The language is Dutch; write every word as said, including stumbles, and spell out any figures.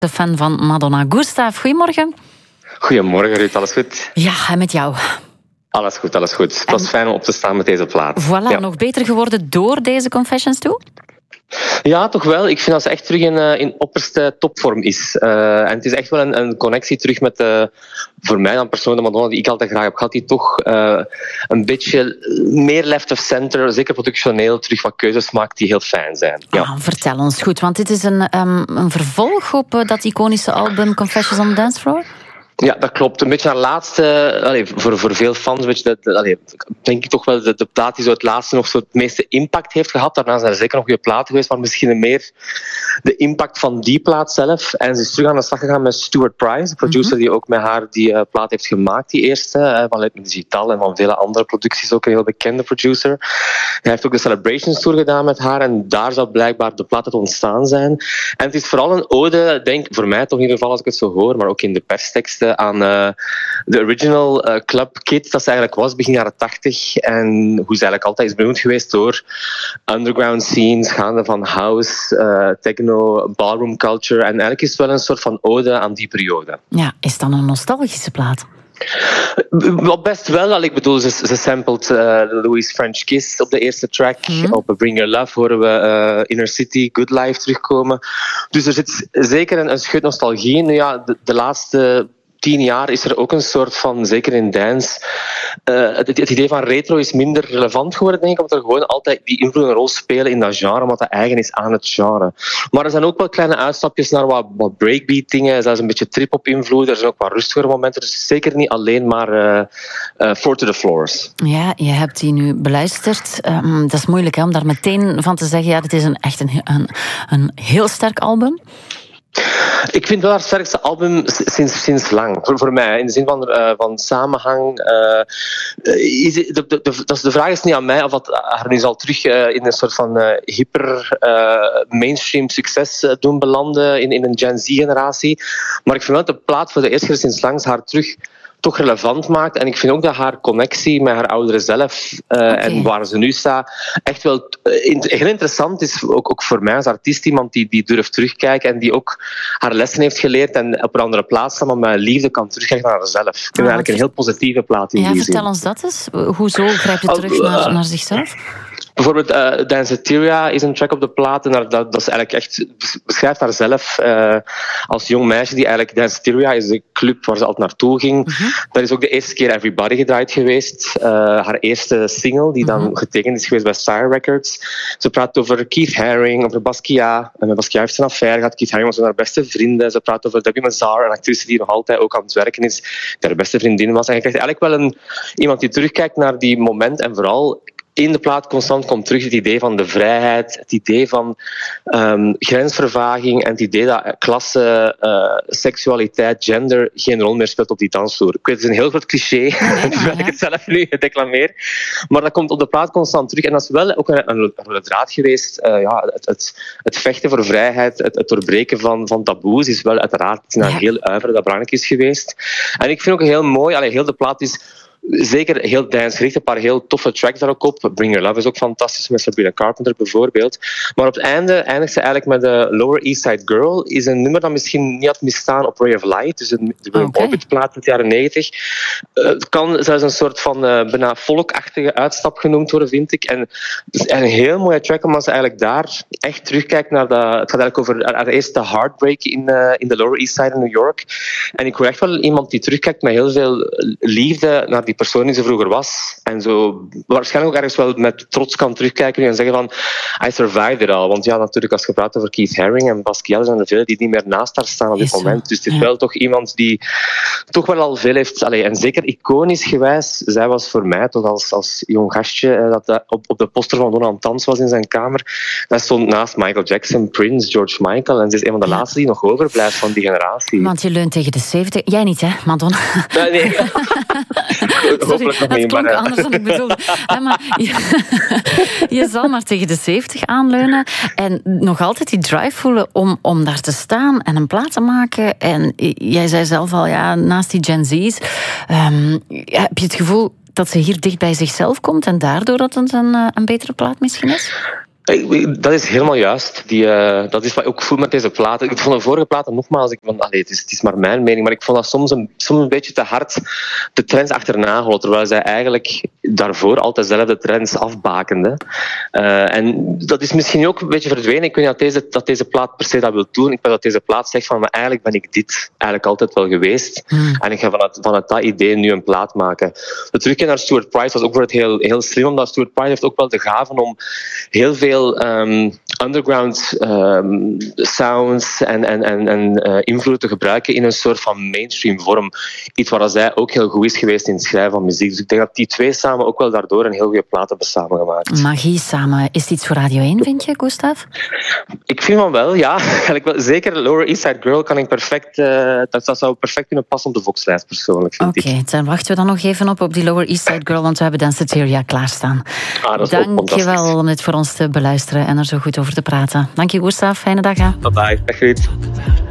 De fan van Madonna. Gustav, goedemorgen. Goedemorgen Ruud, alles goed? Ja, en met jou? Alles goed, alles goed. Het was en... fijn om op te staan met deze plaat. Voilà, ja. Nog beter geworden door deze Confessions toe? Ja, toch wel. Ik vind dat ze echt terug in, uh, in opperste topvorm is. Uh, en het is echt wel een, een connectie terug met, uh, voor mij dan persoonlijk, de Madonna die ik altijd graag heb gehad, die toch uh, een beetje meer left of center, zeker productioneel, terug wat keuzes maakt die heel fijn zijn. Ja. Ah, vertel ons goed, want dit is een, um, een vervolg op uh, dat iconische album Confessions on the Dance Floor? Ja, dat klopt. Een beetje haar laatste, allee, voor, voor veel fans, weet je, dat, allee, denk ik toch wel de, de plaat die zo het laatste nog zo het meeste impact heeft gehad. Daarna zijn er zeker nog goede platen geweest, maar misschien meer de impact van die plaat zelf. En ze is terug aan de slag gegaan met Stuart Price, de producer mm-hmm. die ook met haar die uh, plaat heeft gemaakt, die eerste, uh, van Let Me Digital en van vele andere producties, ook een heel bekende producer. Hij heeft ook de Celebrations Tour gedaan met haar en daar zou blijkbaar de plaat uit ontstaan zijn. En het is vooral een ode, denk voor mij toch in ieder geval als ik het zo hoor, maar ook in de persteksten, aan uh, de original uh, Club Kid dat ze eigenlijk was begin jaren tachtig en hoe ze eigenlijk altijd is beroemd geweest door underground scenes, gaande van house, uh, techno, ballroom culture en eigenlijk is het wel een soort van ode aan die periode. Ja, is dat een nostalgische plaat? Wel best wel. Ik bedoel, ze, ze sampled uh, Louis French Kiss op de eerste track. Mm-hmm. Op Bring Your Love horen we uh, Inner City, Good Life terugkomen. Dus er zit zeker een, een scheut nostalgie in. Nu ja, de, de laatste tien jaar is er ook een soort van, zeker in dance, uh, het, het idee van retro is minder relevant geworden, denk ik, omdat er gewoon altijd die invloed een rol spelen in dat genre, omdat dat eigen is aan het genre. Maar er zijn ook wel kleine uitstapjes naar wat, wat breakbeat dingen, zelfs een beetje trip-hop invloed, er zijn ook wat rustigere momenten, dus zeker niet alleen maar uh, uh, four to the floors. Ja, je hebt die nu beluisterd. Um, dat is moeilijk hè, om daar meteen van te zeggen, ja, dit is een, echt een, een, een heel sterk album. Ik vind wel haar sterkste album sinds, sinds lang, voor, voor mij. In de zin van, uh, van samenhang. Uh, is, de, de, de, de, de vraag is niet aan mij of dat haar nu zal terug uh, in een soort van uh, hyper uh, mainstream succes uh, doen belanden in, in een Gen Z-generatie. Maar ik vind wel dat de plaat voor de eerste keer sinds langs haar terug toch relevant maakt. En ik vind ook dat haar connectie met haar oudere zelf uh, okay. en waar ze nu staat, echt wel uh, heel interessant is, ook, ook voor mij als artiest, iemand die, die durft terugkijken en die ook haar lessen heeft geleerd en op een andere plaats staat, maar met liefde kan terugkijken naar haarzelf. Ik vind ah, eigenlijk een heel positieve plaat in ja, die vertel zin. ons dat eens. Hoezo grijpt je terug uh, naar, naar zichzelf? Bijvoorbeeld uh, Danceteria is een track op de plaat en dat, dat is eigenlijk echt beschrijft haarzelf uh, als jong meisje die eigenlijk Danceteria is de club waar ze altijd naartoe ging. Mm-hmm. Dat is ook de eerste keer Everybody gedraaid geweest. Uh, haar eerste single die dan mm-hmm. getekend is geweest bij Sire Records. Ze praat over Keith Haring, over Basquiat. En met Basquiat heeft ze een affaire gehad. Keith Haring was een haar beste vrienden. Ze praat over Debbie Mazar, een actrice die nog altijd ook aan het werken is, die haar beste vriendin was. En je krijgt eigenlijk wel een, iemand die terugkijkt naar die moment en vooral in de plaat constant komt terug het idee van de vrijheid, het idee van um, grensvervaging en het idee dat klasse, uh, seksualiteit, gender geen rol meer speelt op die dansvloer. Ik weet, het is een heel groot cliché, terwijl ik het zelf nu declameer, maar dat komt op de plaat constant terug en dat is wel ook een, een, een draad geweest. Uh, ja, het, het, het vechten voor vrijheid, het, het doorbreken van, van taboes is wel uiteraard naar heel uiveren dat belangrijk is geweest. En ik vind ook heel mooi, allee, heel de plaat is zeker heel dansgericht, een paar heel toffe tracks daar ook op. Bring Your Love is ook fantastisch, met Sabrina Carpenter bijvoorbeeld. Maar op het einde eindigt ze eigenlijk met de Lower East Side Girl. Is een nummer dat misschien niet had misstaan op Ray of Light, dus een, een okay. Orbit-plaat uit de jaren negentig. Uh, het kan zelfs een soort van uh, bijna folkachtige uitstap genoemd worden, vind ik. En het is een heel mooie track, omdat ze eigenlijk daar echt terugkijkt naar dat. Het gaat eigenlijk over haar eerste heartbreak in, uh, in de Lower East Side in New York. En ik hoor echt wel iemand die terugkijkt met heel veel liefde naar die die persoon die ze vroeger was. En zo waarschijnlijk ook ergens wel met trots kan terugkijken en zeggen van I survived it all. Want ja, natuurlijk, als je praat over Keith Haring en Basquiat, zijn er veel die niet meer naast haar staan op dit moment. Dus het is ja. wel toch iemand die toch wel al veel heeft. Allee, en zeker iconisch gewijs. Zij was voor mij toch als, als jong gastje dat, dat op, op de poster van Donald Tans was in zijn kamer. Dat stond naast Michael Jackson, Prince, George Michael. En ze is een van de ja. laatste die nog overblijft van die generatie. Want je leunt tegen de zeventig. Jij niet, hè, Madonna? Nee, nee. Hopelijk nog dat niet. klonk Maar, anders dan ik bedoelde. Ja, maar je, je zal maar tegen de zeventig aanleunen en nog altijd die drive voelen om, om daar te staan en een plaat te maken. En jij zei zelf al, ja, naast die Gen Z's, um, heb je het gevoel dat ze hier dicht bij zichzelf komt en daardoor dat het een, een betere plaat misschien is? Dat is helemaal juist. Die, uh, dat is wat ik ook voel met deze platen. Ik vond de vorige platen nogmaals, ik van, allee, het, is, het is maar mijn mening, maar ik vond dat soms een, soms een beetje te hard de trends achterna hollen, terwijl zij eigenlijk daarvoor altijd zelf de trends afbakende. Uh, en dat is misschien ook een beetje verdwenen. Ik weet niet dat deze, dat deze plaat per se dat wil doen. Ik weet dat deze plaat zegt van, maar eigenlijk ben ik dit eigenlijk altijd wel geweest. Hmm. En ik ga vanuit, vanuit dat idee nu een plaat maken. De terugkeer naar Stuart Price was ook voor het heel, heel slim, omdat Stuart Price heeft ook wel de gave om heel veel Um, underground um, sounds en, en, en, en uh, invloeden te gebruiken in een soort van mainstream vorm. Iets waar zij ook heel goed is geweest in het schrijven van muziek. Dus ik denk dat die twee samen ook wel daardoor een heel goede plaat hebben samengemaakt. Magie samen. Is dit iets voor Radio één, vind je, Gustav? Ik vind van wel, ja. Zeker Lower East Side Girl kan ik perfect, uh, dat, dat zou perfect kunnen passen op de Vox-lijst persoonlijk, vind Oké, okay, dan wachten we dan nog even op op die Lower East Side Girl, want we hebben Danceteria klaarstaan. Ah, dat is Dank je wel om dit voor ons te beluisteren en er zo goed over te praten. Dank je, Gustav. Fijne dag. Hè. Bye bye. Dag Griet.